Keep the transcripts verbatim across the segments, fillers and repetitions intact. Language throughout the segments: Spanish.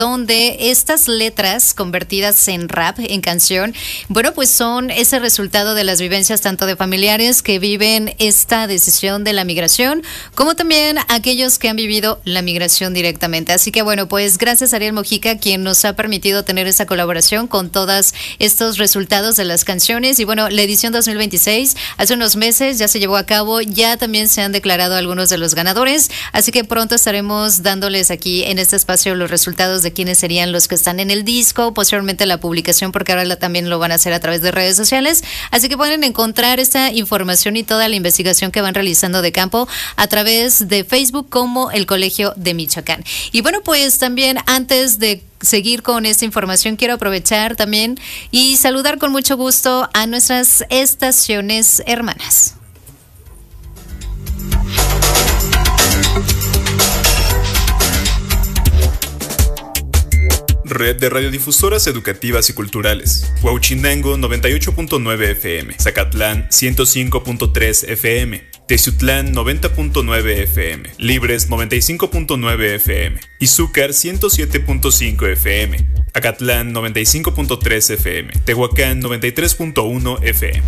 donde estas letras convertidas en rap, en canción, bueno, pues son ese resultado de las vivencias tanto de familiares que viven esta decisión de la migración, como también aquellos que han vivido la migración directamente. Así que bueno, pues gracias a Ariel Mojica, quien nos ha permitido tener esa colaboración con todos estos resultados de las canciones. Y bueno, la edición dos mil veintiséis, hace unos meses ya se llevó a cabo, ya también se han declarado algunos de los ganadores, así que pronto estaremos dándoles aquí en este espacio los resultados de quiénes serían los que están en el disco, posteriormente la publicación, porque ahora la, también lo van a hacer a través de redes sociales, así que pueden encontrar esta información y toda la investigación que van realizando de campo a través de Facebook como el Colegio de Michoacán. Y bueno, pues también antes de seguir con esta información, quiero aprovechar también y saludar con mucho gusto a nuestras estaciones hermanas. Red de Radiodifusoras Educativas y Culturales. Huauchinango noventa y ocho punto nueve F M, Zacatlán ciento cinco punto tres F M, Teciutlán noventa punto nueve F M, Libres noventa y cinco punto nueve F M, Izúcar ciento siete punto cinco F M, Acatlán noventa y cinco punto tres F M, Tehuacán noventa y tres punto uno F M.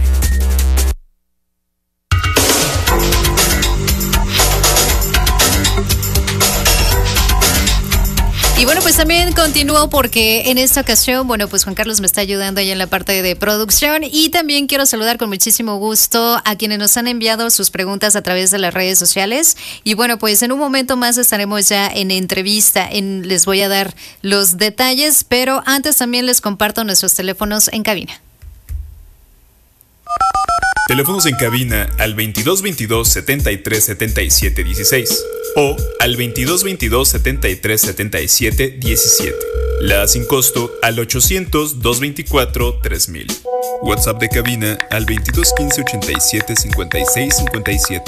Y bueno, pues también continúo porque en esta ocasión, bueno, pues Juan Carlos me está ayudando ahí en la parte de producción, y también quiero saludar con muchísimo gusto a quienes nos han enviado sus preguntas a través de las redes sociales. Y bueno, pues en un momento más estaremos ya en entrevista, en, les voy a dar los detalles, pero antes también les comparto nuestros teléfonos en cabina. Teléfonos en cabina al veintidós veintidós setenta y tres setenta y siete dieciséis o al veintidós veintidós setenta y tres setenta y siete diecisiete. La sin costo al ochocientos dos veinticuatro tres mil. WhatsApp de cabina al veintidós quince ochenta y siete cincuenta y seis cincuenta y siete.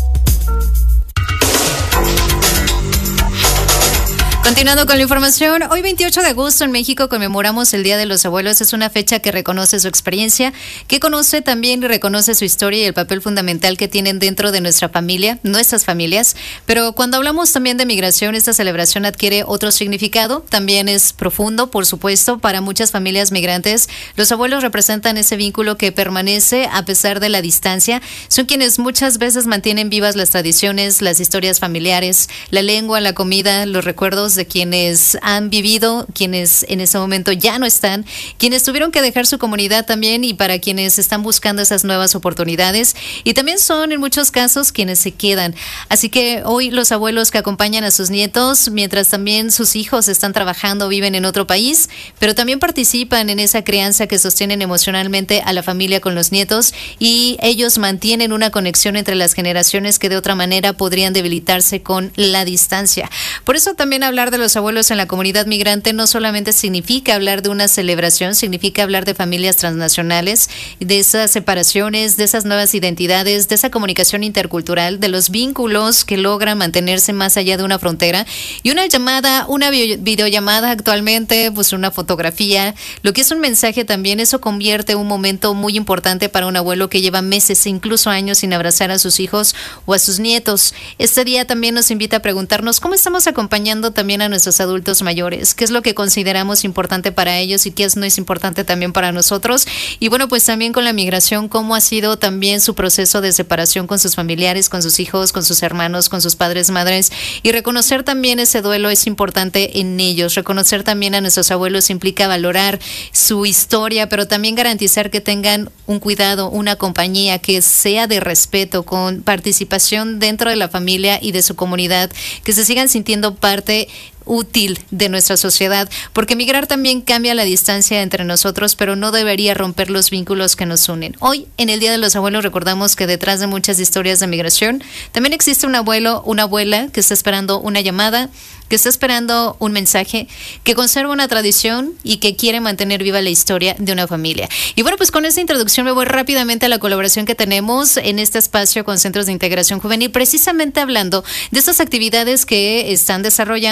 Continuando con la información, hoy veintiocho de agosto en México conmemoramos el Día de los Abuelos. Es una fecha que reconoce su experiencia, que conoce también y reconoce su historia y el papel fundamental que tienen dentro de nuestra familia, nuestras familias. Pero cuando hablamos también de migración, esta celebración adquiere otro significado. También es profundo, por supuesto, para muchas familias migrantes. Los abuelos representan ese vínculo que permanece a pesar de la distancia. Son quienes muchas veces mantienen vivas las tradiciones, las historias familiares, la lengua, la comida, los recuerdos de quienes han vivido, quienes en ese momento ya no están, quienes tuvieron que dejar su comunidad también, y para quienes están buscando esas nuevas oportunidades, y también son en muchos casos quienes se quedan. Así que hoy los abuelos que acompañan a sus nietos, mientras también sus hijos están trabajando, viven en otro país, pero también participan en esa crianza que sostienen emocionalmente a la familia con los nietos, y ellos mantienen una conexión entre las generaciones que de otra manera podrían debilitarse con la distancia. Por eso también hablar de los abuelos en la comunidad migrante no solamente significa hablar de una celebración, significa hablar de familias transnacionales, de esas separaciones, de esas nuevas identidades, de esa comunicación intercultural, de los vínculos que logran mantenerse más allá de una frontera. Y una llamada, una videollamada actualmente, pues una fotografía, lo que es un mensaje también, eso convierte un momento muy importante para un abuelo que lleva meses, incluso años, sin abrazar a sus hijos o a sus nietos. Este día también nos invita a preguntarnos cómo estamos acompañando también a nuestros adultos mayores, qué es lo que consideramos importante para ellos y qué no es importante también para nosotros. Y bueno, pues también con la migración, cómo ha sido también su proceso de separación con sus familiares, con sus hijos, con sus hermanos, con sus padres, madres, y reconocer también ese duelo es importante en ellos. Reconocer también a nuestros abuelos implica valorar su historia, pero también garantizar que tengan un cuidado, una compañía que sea de respeto, con participación dentro de la familia y de su comunidad, que se sigan sintiendo parte útil de nuestra sociedad, porque migrar también cambia la distancia entre nosotros, pero no debería romper los vínculos que nos unen. Hoy, en el Día de los Abuelos, recordamos que detrás de muchas historias de migración, también existe un abuelo, una abuela que está esperando una llamada, que está esperando un mensaje, que conserva una tradición y que quiere mantener viva la historia de una familia. Y bueno, pues con esta introducción me voy rápidamente a la colaboración que tenemos en este espacio con Centros de Integración Juvenil, precisamente hablando de estas actividades que están desarrollando en centros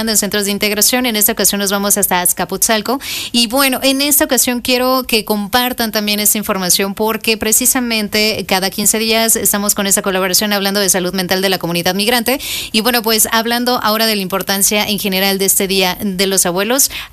centros de integración. En esta ocasión nos vamos hasta Azcapotzalco. Y bueno, en esta ocasión quiero que compartan también esta información porque precisamente cada quince días estamos con esta colaboración hablando de salud mental de la comunidad migrante. Y bueno, pues hablando ahora de la importancia en general de este Día de los Abuelos,